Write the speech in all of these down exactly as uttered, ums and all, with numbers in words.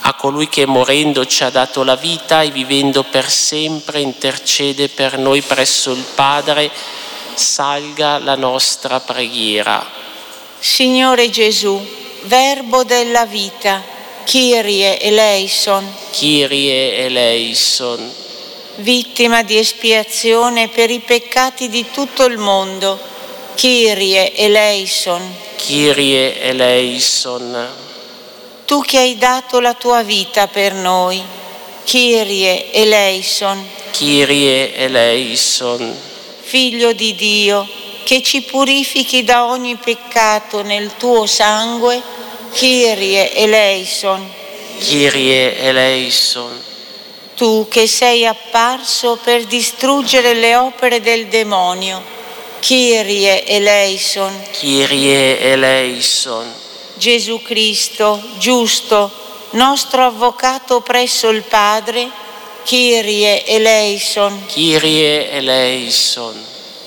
a colui che morendo ci ha dato la vita e vivendo per sempre intercede per noi presso il Padre, salga la nostra preghiera. Signore Gesù, Verbo della vita, Kyrie eleison. Kyrie eleison. Vittima di espiazione per i peccati di tutto il mondo, Kyrie eleison. Kyrie eleison. Tu che hai dato la tua vita per noi, Kyrie eleison. Kyrie eleison. Figlio di Dio, che ci purifichi da ogni peccato nel tuo sangue, Kyrie eleison. Kyrie eleison. Tu che sei apparso per distruggere le opere del demonio, Kyrie eleison. Kyrie eleison. Gesù Cristo, giusto, nostro avvocato presso il Padre, Kyrie eleison. Kyrie eleison.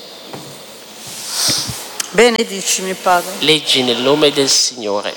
Benedicimi, Padre. Leggi nel nome del Signore.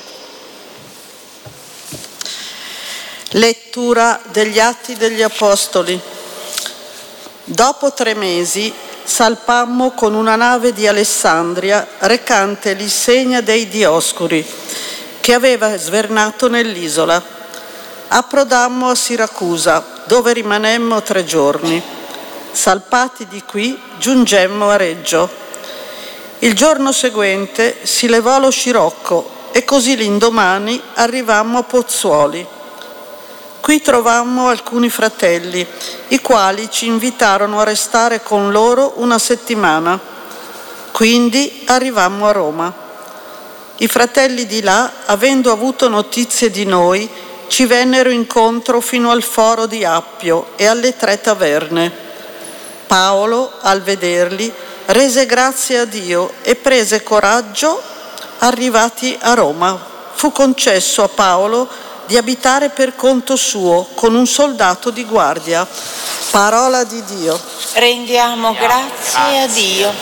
Lettura degli Atti degli Apostoli. Dopo tre mesi salpammo con una nave di Alessandria recante l'insegna dei Dioscuri, che aveva svernato nell'isola. Approdammo a Siracusa, dove rimanemmo tre giorni. Salpati di qui, giungemmo a Reggio. Il giorno seguente si levò lo scirocco e così l'indomani arrivammo a Pozzuoli. Qui trovammo alcuni fratelli, i quali ci invitarono a restare con loro una settimana. Quindi arrivammo a Roma. I fratelli di là, avendo avuto notizie di noi, ci vennero incontro fino al foro di Appio e alle tre taverne. Paolo, al vederli, rese grazie a Dio e prese coraggio. Arrivati a Roma, fu concesso a Paolo di abitare per conto suo con un soldato di guardia. Parola di Dio. Rendiamo grazie a Dio.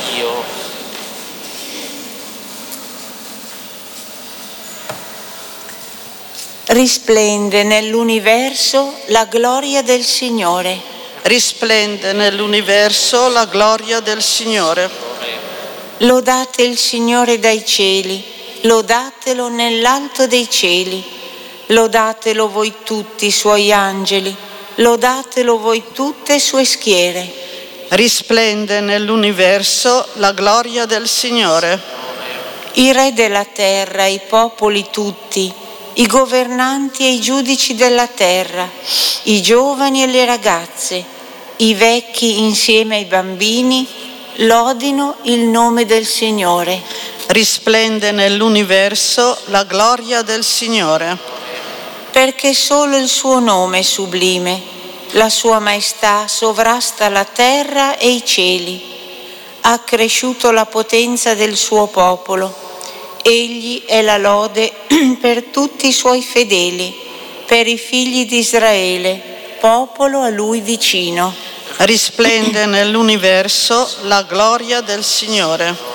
Risplende nell'universo la gloria del Signore. Risplende nell'universo la gloria del Signore. Lodate il Signore dai cieli, lodatelo nell'alto dei cieli. Lodatelo voi tutti i suoi angeli, lodatelo voi tutte sue schiere. Risplende nell'universo la gloria del Signore. I re della terra, i popoli tutti, i governanti e i giudici della terra, i giovani e le ragazze, i vecchi insieme ai bambini, lodino il nome del Signore. Risplende nell'universo la gloria del Signore. Perché solo il suo nome è sublime, la sua maestà sovrasta la terra e i cieli. Ha cresciuto la potenza del suo popolo. Egli è la lode per tutti i suoi fedeli, per i figli di Israele, popolo a lui vicino. Risplende nell'universo la gloria del Signore.